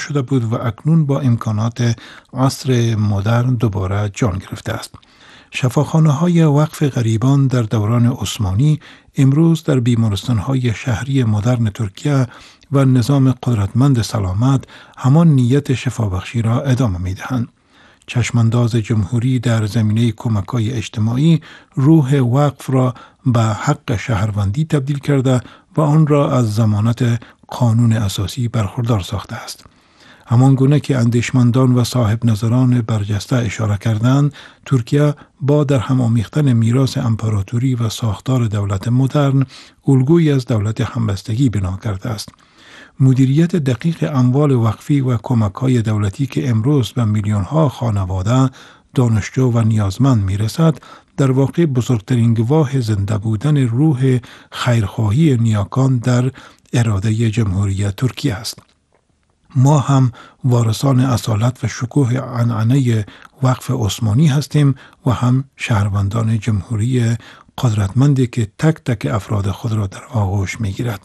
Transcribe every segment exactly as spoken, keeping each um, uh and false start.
شده بود و اکنون با امکانات عصر مدرن دوباره جان گرفته است. شفاخانه های وقف غریبان در دوران عثمانی امروز در بیمارستان های شهری مدرن ترکیه و نظام قدرتمند سلامت همان نیت شفابخشی را ادامه می دهند. چشمانداز جمهوری در زمینه کمک‌های اجتماعی روح وقف را به حق شهروندی تبدیل کرده و آن را از ضمانت قانون اساسی برخوردار ساخته است. همان گونه که اندیشمندان و صاحب نظران برجسته اشاره کردند، ترکیه با در هم آمیختن میراث امپراتوری و ساختار دولت مدرن الگویی از دولت همبستگی بنا کرده است. مدیریت دقیق اموال وقفی و کمک‌های دولتی که امروز به میلیون‌ها خانواده، دانشجو و نیازمند میرسد، در واقع بزرگترین گواه زنده بودن روح خیرخواهی نیاکان در اراده جمهوری ترکیه است. ما هم وارثان اصالت و شکوه عنعنه وقف عثمانی هستیم و هم شهروندان جمهوری قدرتمندی که تک تک افراد خود را در آغوش میگیرد.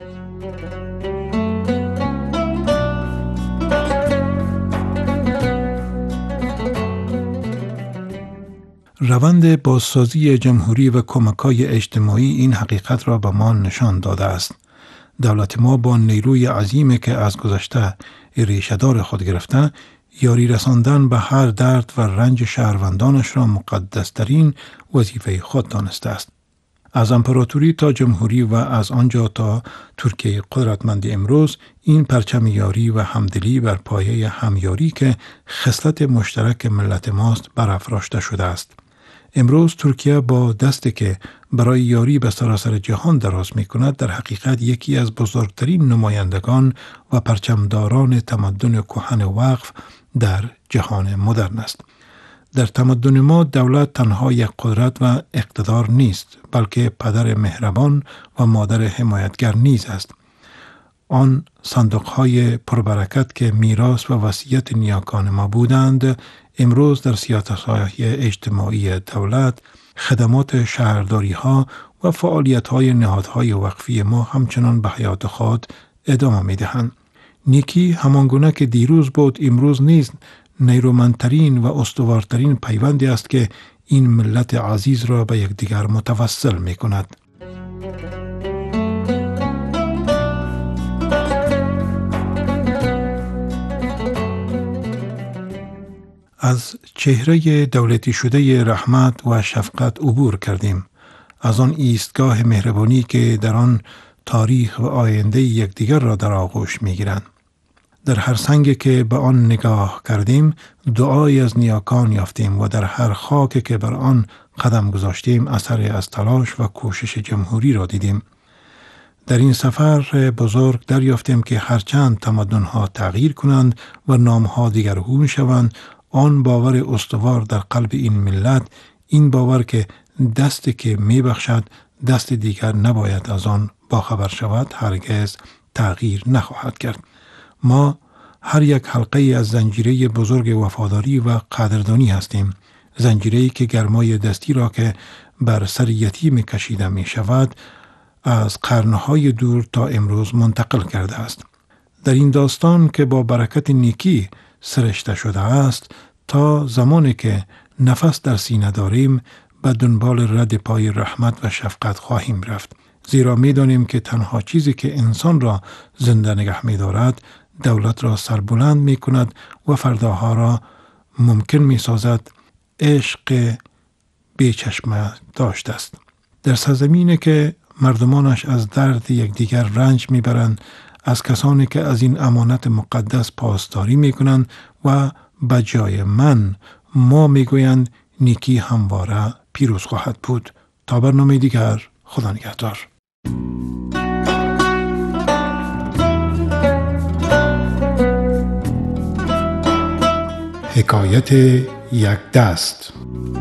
روند بازسازی جمهوری و کمک‌های اجتماعی این حقیقت را به ما نشان داده است. دولت ما با نیروی عظیمی که از گذشته ریشه‌دار خود گرفته، یاری رساندن به هر درد و رنج شهروندانش را مقدس‌ترین وظیفه خود دانسته است. از امپراتوری تا جمهوری و از آنجا تا ترکیه قدرتمند امروز، این پرچم یاری و همدلی بر پایه همیاری که خصلت مشترک ملت ماست برافراشته شده است. امروز ترکیه با دستی که برای یاری به سراسر جهان دراز می کند، در حقیقت یکی از بزرگترین نمایندگان و پرچمداران تمدن کهن وقف در جهان مدرن است. در تمدن ما دولت تنها یک قدرت و اقتدار نیست، بلکه پدر مهربان و مادر حمایتگر نیز است. آن صندوق‌های پربرکت که میراث و وصیت نیاکان ما بودند، امروز در سیاست‌های اجتماعی دولت، خدمات شهرداری‌ها و فعالیت‌های نهادهای وقفی ما همچنان به حیات خود ادامه می‌دهند. نیکی همانگونه که دیروز بود، امروز نیز نیرومندترین و استوارترین پیوندی است که این ملت عزیز را به یکدیگر متوسل می‌کند. از چهره دولتی شده رحمت و شفقت عبور کردیم. از آن ایستگاه مهربانی که در آن تاریخ و آینده یکدیگر را در آغوش می‌گیرند. در هر سنگی که به آن نگاه کردیم، دعایی از نیاکان یافتیم و در هر خاکی که بر آن قدم گذاشتیم، اثری از تلاش و کوشش جمهوری را دیدیم. در این سفر بزرگ دریافتیم که هرچند تمدن‌ها تغییر کنند و نام‌ها دیگرگون شوند، آن باور استوار در قلب این ملت، این باور که دستی که میبخشد دست دیگر نباید از آن باخبر شود، هرگز تغییر نخواهد کرد. ما هر یک حلقه از زنجیره بزرگ وفاداری و قدردانی هستیم. زنجیره‌ای که گرمای دستی را که بر سر یتیم کشیده می شود از قرنهای دور تا امروز منتقل کرده است. در این داستان که با برکت نیکی سرشته شده است، تا زمانی که نفس در سینه داریم به دنبال رد پای رحمت و شفقت خواهیم رفت. زیرا می دانیم که تنها چیزی که انسان را زنده نگه می دارد، دولت را سربلند می کند و فرداها را ممکن می سازد. عشق بیچشمه داشت است. در سرزمینی که مردمانش از درد یکدیگر رنج می برند، از کسانی که از این امانت مقدس پاسداری می کنند و به جای من ما می گویند نیکی همواره پیروز خواهد بود. تا برنامه دیگر، خدا نگهدار. حکایت یک دست.